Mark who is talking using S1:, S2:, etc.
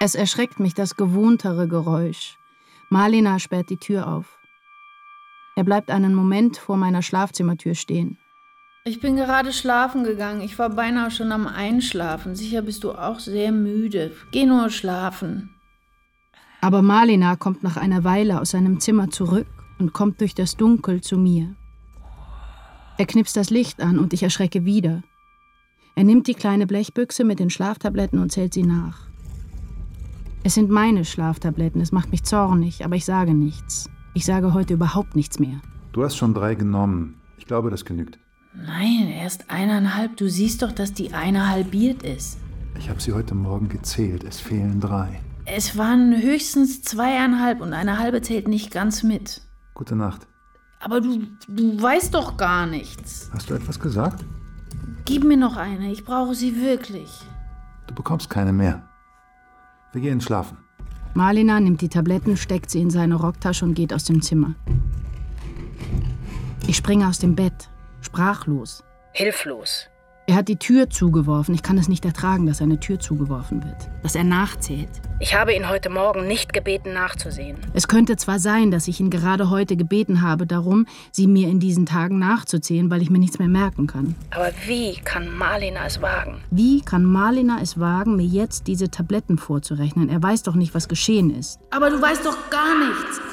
S1: Es erschreckt mich das gewohntere Geräusch. Malina sperrt die Tür auf. Er bleibt einen Moment vor meiner Schlafzimmertür stehen.
S2: Ich bin gerade schlafen gegangen. Ich war beinahe schon am Einschlafen. Sicher bist du auch sehr müde. Geh nur schlafen.
S1: Aber Malina kommt nach einer Weile aus seinem Zimmer zurück und kommt durch das Dunkel zu mir. Er knipst das Licht an und ich erschrecke wieder. Er nimmt die kleine Blechbüchse mit den Schlaftabletten und zählt sie nach. Es sind meine Schlaftabletten, es macht mich zornig, aber ich sage nichts. Ich sage heute überhaupt nichts mehr.
S3: Du hast schon 3 genommen. Ich glaube, das genügt.
S2: Nein, erst 1,5. Du siehst doch, dass die eine halbiert ist.
S3: Ich habe sie heute Morgen gezählt. Es fehlen 3.
S2: Es waren höchstens 2,5 und eine halbe zählt nicht ganz mit.
S3: Gute Nacht.
S2: Aber du weißt doch gar nichts.
S3: Hast du etwas gesagt?
S2: Gib mir noch eine, ich brauche sie wirklich.
S3: Du bekommst keine mehr. Wir gehen schlafen.
S1: Malina nimmt die Tabletten, steckt sie in seine Rocktasche und geht aus dem Zimmer. Ich springe aus dem Bett, sprachlos.
S4: Hilflos.
S1: Er hat die Tür zugeworfen. Ich kann es nicht ertragen, dass eine Tür zugeworfen wird. Dass er nachzählt.
S4: Ich habe ihn heute Morgen nicht gebeten, nachzusehen.
S1: Es könnte zwar sein, dass ich ihn gerade heute gebeten habe darum, sie mir in diesen Tagen nachzuzählen, weil ich mir nichts mehr merken kann.
S4: Aber wie kann Malina es wagen?
S1: Wie kann Malina es wagen, mir jetzt diese Tabletten vorzurechnen? Er weiß doch nicht, was geschehen ist.
S2: Aber du weißt doch gar nichts.